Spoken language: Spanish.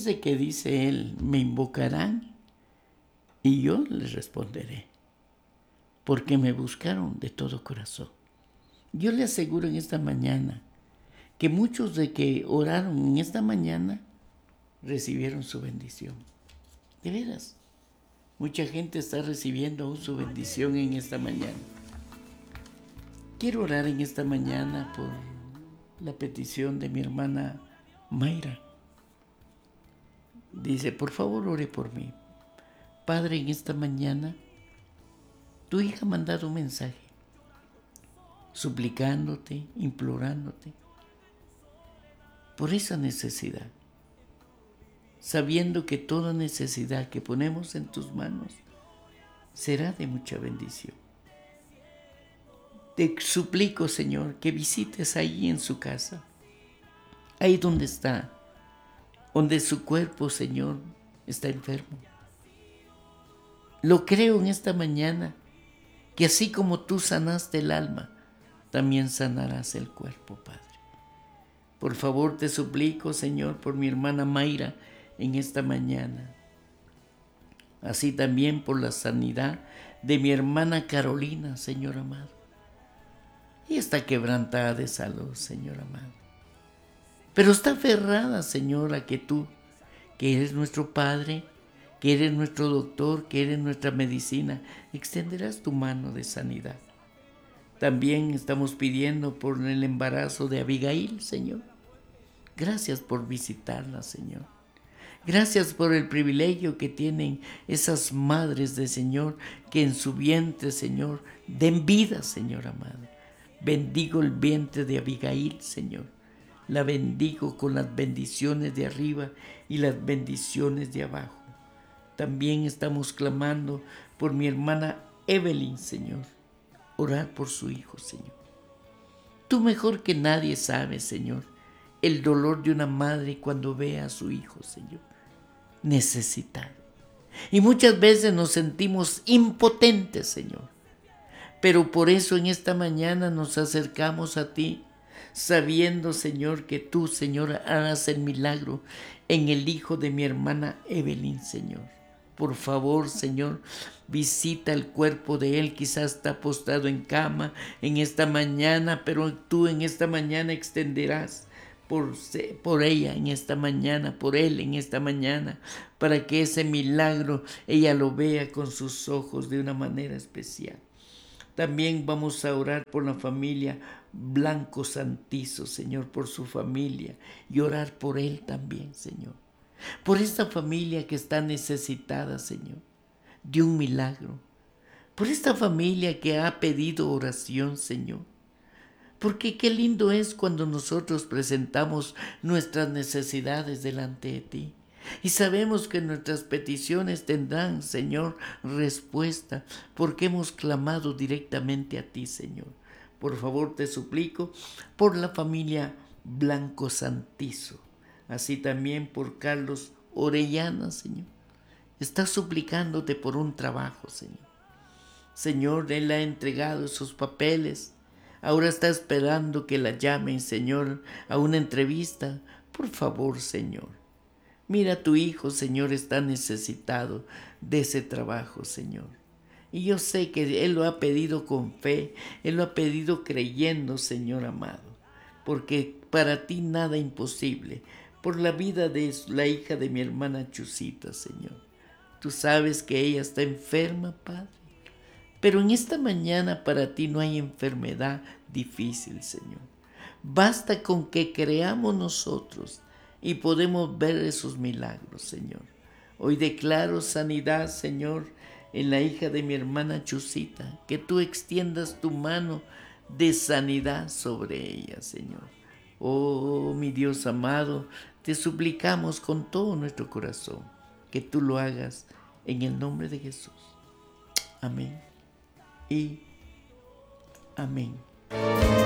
Fíjese que dice él, me invocarán y yo les responderé, porque me buscaron de todo corazón. Yo le aseguro en esta mañana que muchos de que oraron en esta mañana recibieron su bendición. De veras, mucha gente está recibiendo aún su bendición en esta mañana. Quiero orar en esta mañana por la petición de mi hermana Mayra. Dice, por favor, ore por mí. Padre, en esta mañana, tu hija ha mandado un mensaje, suplicándote, implorándote, por esa necesidad, sabiendo que toda necesidad que ponemos en tus manos será de mucha bendición. Te suplico, Señor, que visites ahí en su casa, ahí donde está, donde su cuerpo, Señor, está enfermo. Lo creo en esta mañana, que así como tú sanaste el alma, también sanarás el cuerpo, Padre. Por favor, te suplico, Señor, por mi hermana Mayra en esta mañana. Así también por la sanidad de mi hermana Carolina, Señor amado. Y está quebrantada de salud, Señor amado. Pero está aferrada, Señor, a que tú, que eres nuestro Padre, que eres nuestro doctor, que eres nuestra medicina, extenderás tu mano de sanidad. También estamos pidiendo por el embarazo de Abigail, Señor. Gracias por visitarla, Señor. Gracias por el privilegio que tienen esas madres de Señor, que en su vientre, Señor, den vida, Señor amado. Bendigo el vientre de Abigail, Señor. La bendigo con las bendiciones de arriba y las bendiciones de abajo. También estamos clamando por mi hermana Evelyn, Señor. Orar por su hijo, Señor. Tú mejor que nadie sabes, Señor, el dolor de una madre cuando ve a su hijo, Señor, necesitado. Y muchas veces nos sentimos impotentes, Señor. Pero por eso en esta mañana nos acercamos a ti, sabiendo, Señor, que tú, Señor, harás el milagro en el hijo de mi hermana Evelyn, Señor. Por favor, Señor, visita el cuerpo de él. Quizás está postrado en cama en esta mañana, pero tú en esta mañana extenderás por ella en esta mañana, por él en esta mañana, para que ese milagro ella lo vea con sus ojos de una manera especial. También vamos a orar por la familia Blanco Santizo, Señor, por su familia, y orar por él también, Señor. Por esta familia que está necesitada, Señor, de un milagro. Por esta familia que ha pedido oración, Señor. Porque qué lindo es cuando nosotros presentamos nuestras necesidades delante de ti. Y sabemos que nuestras peticiones tendrán, Señor, respuesta, porque hemos clamado directamente a ti, Señor. Por favor, te suplico por la familia Blanco Santizo, así también por Carlos Orellana, Señor. Está suplicándote por un trabajo, Señor. Señor, él ha entregado esos papeles. Ahora está esperando que la llamen, Señor, a una entrevista. Por favor, Señor. Mira, tu hijo, Señor, está necesitado de ese trabajo, Señor. Y yo sé que él lo ha pedido con fe, él lo ha pedido creyendo, Señor amado, porque para ti nada imposible. Por la vida de la hija de mi hermana Chusita, Señor. Tú sabes que ella está enferma, Padre. Pero en esta mañana para ti no hay enfermedad difícil, Señor. Basta con que creamos nosotros y podemos ver esos milagros, Señor. Hoy declaro sanidad, Señor, en la hija de mi hermana Chusita, que tú extiendas tu mano de sanidad sobre ella, Señor. Oh, mi Dios amado, te suplicamos con todo nuestro corazón que tú lo hagas en el nombre de Jesús. Amén y amén.